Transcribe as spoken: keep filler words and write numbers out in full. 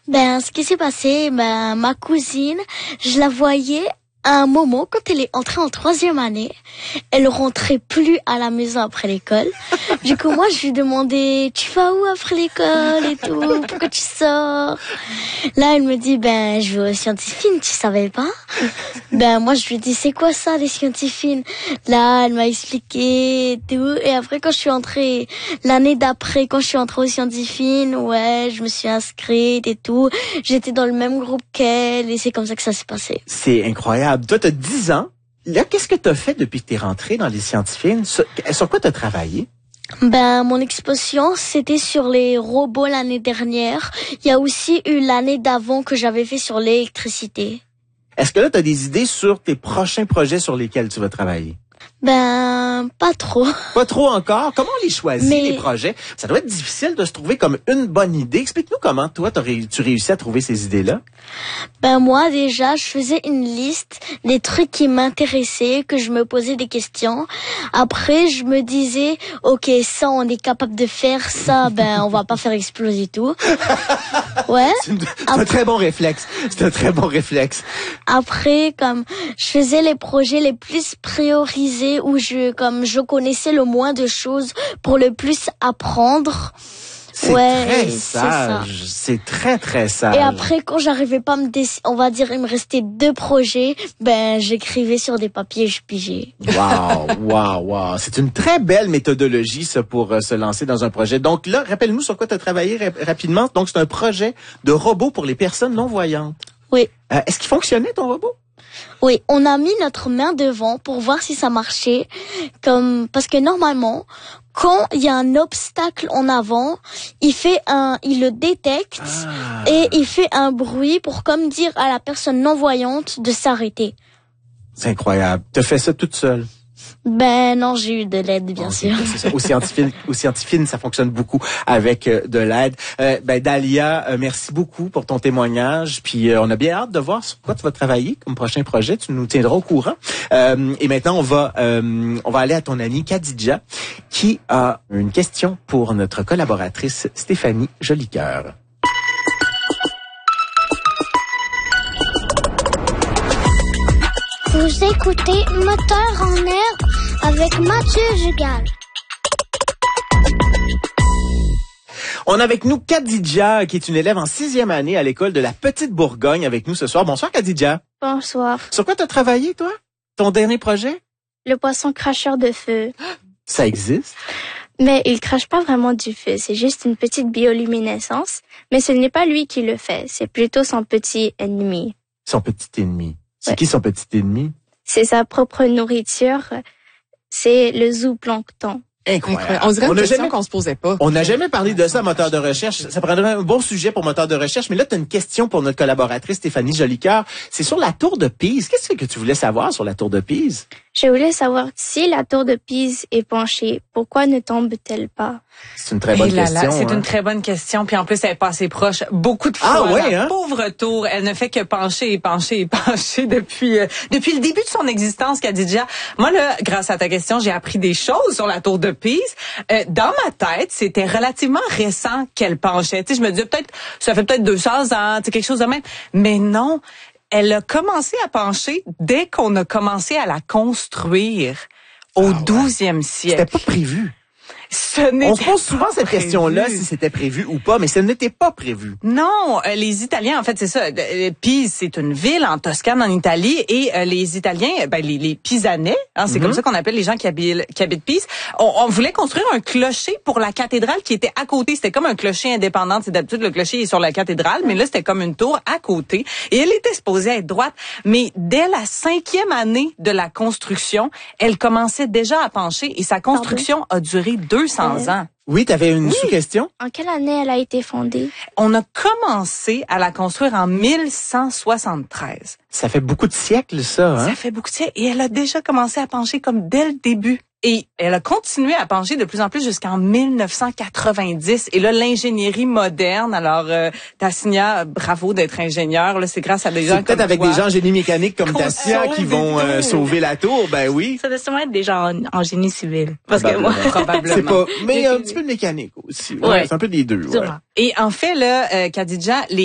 Ben, ce qui s'est passé, ben, ma cousine, je la voyais à un moment, quand elle est entrée en troisième année, elle rentrait plus à la maison après l'école. Du coup, moi, je lui demandais, tu vas où après l'école et tout? Pourquoi tu sors? Là, elle me dit, ben, je vais aux scientifiques, tu savais pas? Ben, moi, je lui dis, c'est quoi ça, les scientifiques? Là, elle m'a expliqué et tout. Et après, quand je suis entrée, l'année d'après, quand je suis entrée aux scientifiques, ouais, je me suis inscrite et tout. J'étais dans le même groupe qu'elle et c'est comme ça que ça s'est passé. C'est incroyable. Toi, tu as dix ans. Là, qu'est-ce que tu as fait depuis que tu es rentrée dans les scientifiques? Sur, sur quoi tu as travaillé? Ben, mon exposition, c'était sur les robots l'année dernière. Il y a aussi eu l'année d'avant que j'avais fait sur l'électricité. Est-ce que là, tu as des idées sur tes prochains projets sur lesquels tu vas travailler? Ben, pas trop. Pas trop encore? Comment on les choisit, Mais... les projets? Ça doit être difficile de se trouver comme une bonne idée. Explique-nous comment, toi, t'as ré... tu réussis à trouver ces idées-là. Ben, moi, déjà, je faisais une liste des trucs qui m'intéressaient, que je me posais des questions. Après, je me disais, OK, ça, on est capable de faire ça, ben, on va pas faire exploser tout. Ouais. C'est, une... c'est un très bon réflexe. C'est un très bon réflexe. Après, comme, je faisais les projets les plus priorisés où je, comme, je connaissais le moins de choses pour le plus apprendre. C'est ouais, très c'est sage. C'est très, très sage. Et après, quand j'arrivais pas à me décider, on va dire, il me restait deux projets, ben, j'écrivais sur des papiers et je pigeais. Wow, wow, wow. C'est une très belle méthodologie, ça, pour euh, se lancer dans un projet. Donc là, rappelle-nous sur quoi tu as travaillé rap- rapidement. Donc, c'est un projet de robot pour les personnes non-voyantes. Oui. Euh, est-ce qu'il fonctionnait, ton robot? Oui, on a mis notre main devant pour voir si ça marchait, comme parce que normalement, quand il y a un obstacle en avant, il fait un, il le détecte ah. et il fait un bruit pour comme dire à la personne non voyante de s'arrêter. C'est incroyable. T'as fait ça toute seule? Ben non, j'ai eu de l'aide, bien okay, sûr. C'est ça. Au scientifique, au scientifique, ça fonctionne beaucoup avec euh, de l'aide. Euh, ben Dalia, euh, merci beaucoup pour ton témoignage. Puis euh, on a bien hâte de voir sur quoi tu vas travailler comme prochain projet. Tu nous tiendras au courant. Euh, et maintenant, on va euh, on va aller à ton amie Khadija, qui a une question pour notre collaboratrice Stéphanie Jolicoeur. Vous écoutez Moteur en herbe avec Mathieu Jugal. On a avec nous Khadija, qui est une élève en sixième année à l'école de la Petite Bourgogne avec nous ce soir. Bonsoir Khadija. Bonsoir. Sur quoi tu as travaillé, toi? Ton dernier projet? Le poisson cracheur de feu. Ça existe? Mais il crache pas vraiment du feu, c'est juste une petite bioluminescence. Mais ce n'est pas lui qui le fait, c'est plutôt son petit ennemi. Son petit ennemi. C'est ouais. qui son petit ennemi? C'est sa propre nourriture, c'est le zooplancton. Incroyable. On dirait une on a question jamais, qu'on se posait pas. On n'a jamais parlé de ça à Moteur de recherche. Ça prendrait un bon sujet pour Moteur de recherche. Mais là, tu as une question pour notre collaboratrice Stéphanie Jolicoeur. C'est sur la tour de Pise. Qu'est-ce que tu voulais savoir sur la tour de Pise? Je voulais savoir si la tour de Pise est penchée, pourquoi ne tombe-t-elle pas? C'est une très bonne Et là, question. là, c'est hein? une très bonne question. Puis en plus, elle est pas assez proche. Beaucoup de fois, Ah, ouais, la hein? pauvre tour, elle ne fait que pencher et pencher et pencher depuis euh, depuis le début de son existence, Khadija. Moi, là, grâce à ta question, j'ai appris des choses sur la tour de Pise. Euh, dans ma tête, c'était relativement récent qu'elle penchait. Tu sais, je me disais peut-être, ça fait peut-être deux cents ans, tu sais, quelque chose de même. Mais non, elle a commencé à pencher dès qu'on a commencé à la construire au ah, douzième ouais. siècle. C'était pas prévu. Ce n'était On se pose souvent pas cette prévu. question-là, si c'était prévu ou pas, mais ce n'était pas prévu. Non, euh, les Italiens, en fait, c'est ça. Euh, Pise, c'est une ville en Toscane, en Italie, et euh, les Italiens, ben les, les Pisanais, hein, c'est mm-hmm. comme ça qu'on appelle les gens qui habitent, qui habitent Pise. On, on voulait construire un clocher pour la cathédrale qui était à côté. C'était comme un clocher indépendant. C'est d'habitude le clocher est sur la cathédrale, mais là c'était comme une tour à côté, et elle était supposée être droite. Mais dès la cinquième année de la construction, elle commençait déjà à pencher, et sa construction Pardon? a duré deux cents euh... ans. Oui, tu avais une oui. sous-question? En quelle année elle a été fondée? On a commencé à la construire en mille cent soixante-treize. Ça fait beaucoup de siècles, ça, hein? Ça fait beaucoup de siècles. Et elle a déjà commencé à pencher comme dès le début. Et elle a continué à pencher de plus en plus jusqu'en mille neuf cent quatre-vingt-dix. Et là, l'ingénierie moderne, alors euh, Tassia, bravo d'être ingénieur. Là, c'est grâce à des gens C'est peut-être comme avec toi. des gens en génie mécanique comme Tassia qui vont euh, sauver la tour, ben oui. Ça doit sûrement être des gens en, en génie civil. Parce que moi, probablement. C'est pas, mais un petit peu de mécanique aussi. Ouais, ouais. C'est un peu des deux. Ouais. Et en fait, là, euh, Khadija, les